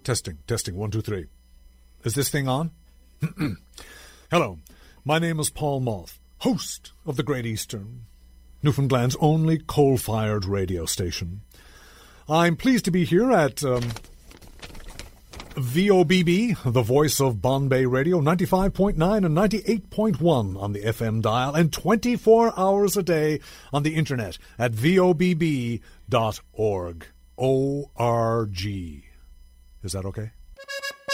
Testing, 1, 2, 3. Is this thing on? Hello, my name is Paul Moth, host of the Great Eastern, Newfoundland's only coal-fired radio station. I'm pleased to be here at VOBB, the voice of Bombay Radio, 95.9 and 98.1 on the FM dial, and 24 hours a day on the internet at vobb.org. O-R-G. Is that okay?